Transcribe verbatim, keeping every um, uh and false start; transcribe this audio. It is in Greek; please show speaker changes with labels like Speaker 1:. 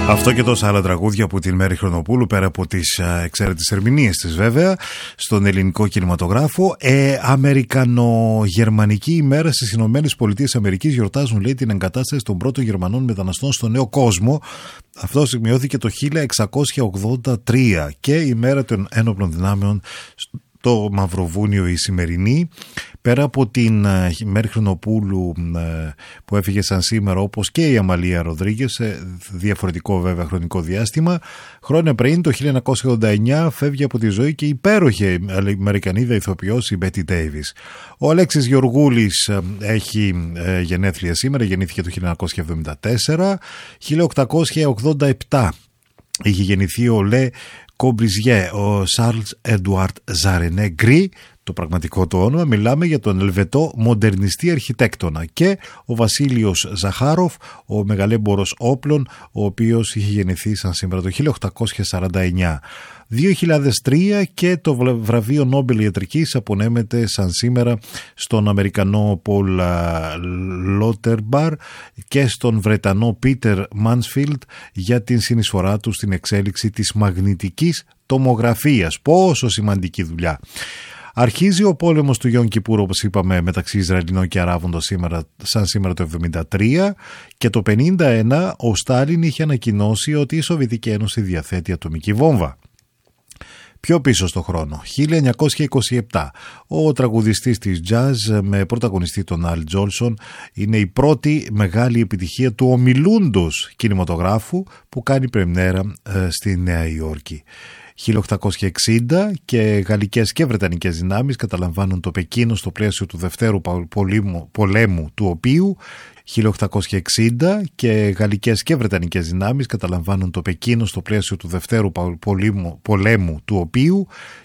Speaker 1: Αυτό και τόσα άλλα τραγούδια από την Μέρη Χρονοπούλου, πέρα από τις εξαίρετες ερμηνείες της βέβαια, στον ελληνικό κινηματογράφο. Ε, Αμερικανο-γερμανική ημέρα στις Ηνωμένες Πολιτείες Αμερικής γιορτάζουν, λέει, την εγκατάσταση των πρώτων Γερμανών μεταναστών στο Νέο Κόσμο. Αυτό σημειώθηκε το χίλια εξακόσια ογδόντα τρία και η μέρα των ένοπλων δυνάμεων το Μαυροβούνιο η σημερινή. Πέρα από την Μέρη Χρονοπούλου που έφυγε σαν σήμερα, όπως και η Αμαλία Ροδρίγκες, σε διαφορετικό βέβαια χρονικό διάστημα, χρόνια πριν, το χίλια εννιακόσια ογδόντα εννιά, φεύγει από τη ζωή και υπέροχη Αμερικανίδα ηθοποιός η Μπέτι Ντέιβις. Ο Αλέξης Γεωργούλης έχει γενέθλια σήμερα, γεννήθηκε το χίλια εννιακόσια εβδομήντα τέσσερα. χίλια οκτακόσια ογδόντα επτά είχε γεννηθεί ο Λε Κομπριζιέ, ο Σάρλς Εντουάρτ Ζαρενέ Γκρι, το πραγματικό του όνομα. Μιλάμε για τον Ελβετό μοντερνιστή αρχιτέκτονα. Και ο Βασίλειος Ζαχάροφ, ο μεγαλέμπορος όπλων, ο οποίος είχε γεννηθεί σαν σήμερα το χίλια οκτακόσια σαράντα εννιά. δύο χιλιάδες τρία και το βραβείο Νόμπελ Ιατρικής απονέμεται σαν σήμερα στον Αμερικανό Πολ Λότερμπαρ και στον Βρετανό Πίτερ Μάνσφιλντ για την συνεισφορά του στην εξέλιξη της μαγνητικής τομογραφίας. Πόσο σημαντική δουλειά. Αρχίζει ο πόλεμος του Γιον Κιπούρ, όπως είπαμε, μεταξύ Ισραηλινών και Αράβων το σήμερα, σαν σήμερα το εβδομήντα τρία, και το πενήντα ένα ο Στάλιν είχε ανακοινώσει ότι η Σοβιετική Ένωση διαθέτει ατομική βόμβα. Πιο πίσω στο χρόνο, χίλια εννιακόσια είκοσι επτά, ο τραγουδιστής της jazz με πρωταγωνιστή τον Αλ Τζόλσον είναι η πρώτη μεγάλη επιτυχία του ομιλούντος κινηματογράφου που κάνει πρεμιέρα ε, στη Νέα Υόρκη. χίλια οκτακόσια εξήντα και γαλλικές και βρετανικές δυνάμεις καταλαμβάνουν το Πεκίνο στο πλαίσιο του Δευτέρου πολέμου, πολέμου του οποίου χίλια οκτακόσια εξήντα και γαλλικές και βρετανικές δυνάμεις καταλαμβάνουν το Πεκίνο στο πλαίσιο του Δευτέρου πολέμου, πολέμου του οποίου